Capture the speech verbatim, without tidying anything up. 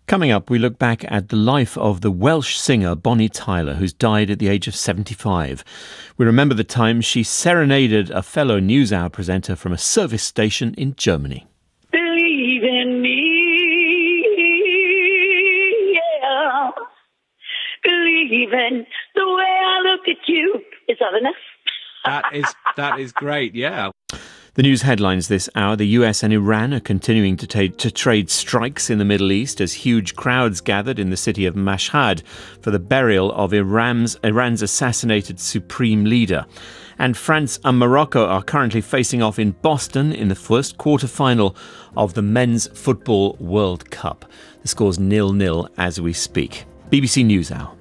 Coming up, we look back at the life of the Welsh singer Bonnie Tyler, who's died at the age of seventy-five. We remember the time she serenaded a fellow NewsHour presenter from a service station in Germany. Believe in me, yeah. Believe in the way I look at you. Is that enough? That is that is great, yeah. The news headlines this hour: the U S and Iran are continuing to, ta- to trade strikes in the Middle East as huge crowds gathered in the city of Mashhad for the burial of Iran's, Iran's assassinated supreme leader. And France and Morocco are currently facing off in Boston in the first quarter-final of the Men's Football World Cup. The score's nil nil as we speak. B B C NewsHour.